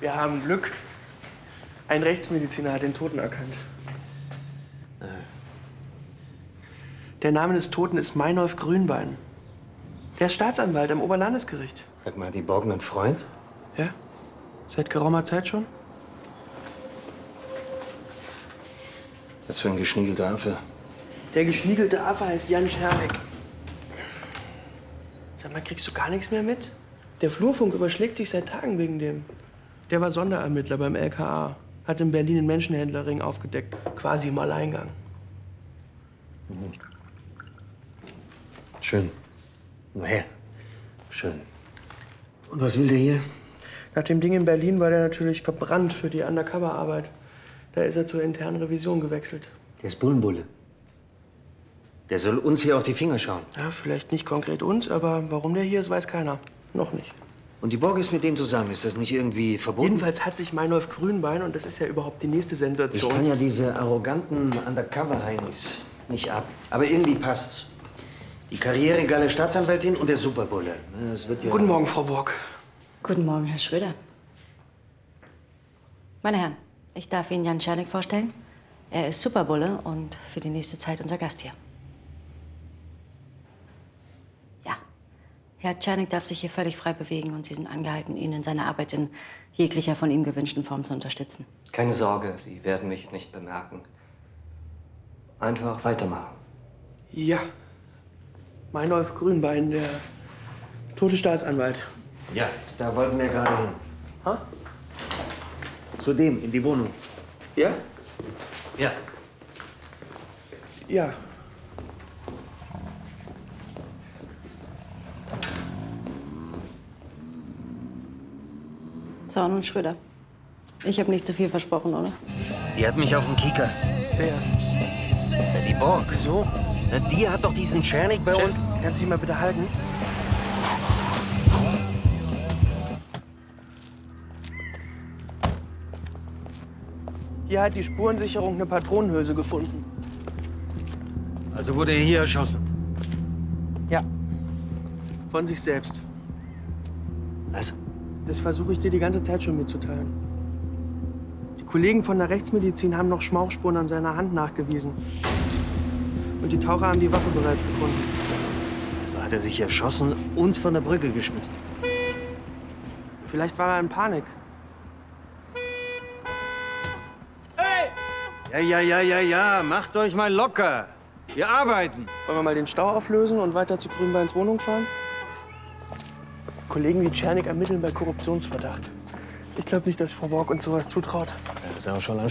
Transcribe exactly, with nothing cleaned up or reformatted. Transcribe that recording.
Wir haben Glück. Ein Rechtsmediziner hat den Toten erkannt. Äh. Der Name des Toten ist Meinolf Grünbein. Der ist Staatsanwalt am Oberlandesgericht. Sag mal, hat die Borgen einen Freund? Ja, seit geraumer Zeit schon. Was für ein geschniegelter Affe. Der geschniegelte Affe heißt Jan Czernik. Sag mal, kriegst du gar nichts mehr mit? Der Flurfunk überschlägt sich seit Tagen wegen dem. Der war Sonderermittler beim L K A. Hat in Berlin einen Menschenhändlerring aufgedeckt. Quasi im Alleingang. Mhm. Schön. Nur her. Schön. Und was will der hier? Nach dem Ding in Berlin war der natürlich verbrannt für die Undercover-Arbeit. Da ist er zur internen Revision gewechselt. Der ist Bullenbulle. Der soll uns hier auf die Finger schauen. Ja, vielleicht nicht konkret uns, aber warum der hier ist, weiß keiner. Noch nicht. Und die Borg ist mit dem zusammen. Ist das nicht irgendwie verbunden? Jedenfalls hat sich Meinolf Grünbein, und das ist ja überhaupt die nächste Sensation. Ich kann ja diese arroganten Undercover-Heinis nicht ab. Aber irgendwie passt's. Die karrieregeile Staatsanwältin und der Superbulle. Das wird ja... Guten Morgen, Frau Borg. Guten Morgen, Herr Schröder. Meine Herren, ich darf Ihnen Jan Czernik vorstellen. Er ist Superbulle und für die nächste Zeit unser Gast hier. Ja, Herr Czernik darf sich hier völlig frei bewegen und Sie sind angehalten, ihn in seiner Arbeit in jeglicher von ihm gewünschten Form zu unterstützen. Keine Sorge, Sie werden mich nicht bemerken. Einfach weitermachen. Ja. Meinolf Grünbein, der tote Staatsanwalt. Ja, da wollten wir gerade hin. Ha? Zu dem, in die Wohnung. Ja? Ja. Ja. Zorn und Schröder. Ich habe nicht zu viel versprochen, oder? Die hat mich auf dem Kieker. Wer? Ja, die Borg. Wieso? Na, die hat doch diesen Czernik bei Chef, uns... kannst du dich mal bitte halten? Hier hat die Spurensicherung eine Patronenhülse gefunden. Also wurde er hier erschossen? Ja. Von sich selbst. Was? Das versuche ich dir die ganze Zeit schon mitzuteilen. Die Kollegen von der Rechtsmedizin haben noch Schmauchspuren an seiner Hand nachgewiesen. Und die Taucher haben die Waffe bereits gefunden. Also hat er sich erschossen und von der Brücke geschmissen. Vielleicht war er in Panik. Ja, ja, ja, ja, ja. Macht euch mal locker. Wir arbeiten. Wollen wir mal den Stau auflösen und weiter zu Grünbeins Wohnung fahren? Kollegen wie Czernik ermitteln bei Korruptionsverdacht. Ich glaube nicht, dass Frau Borg uns sowas zutraut. Das ist ja auch schon